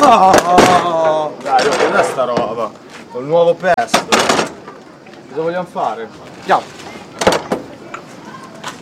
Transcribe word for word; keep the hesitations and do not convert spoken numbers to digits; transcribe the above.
No! Dai, oh, cos'è sta roba? Ho il nuovo pesto. Cosa vogliamo fare? Andiamo!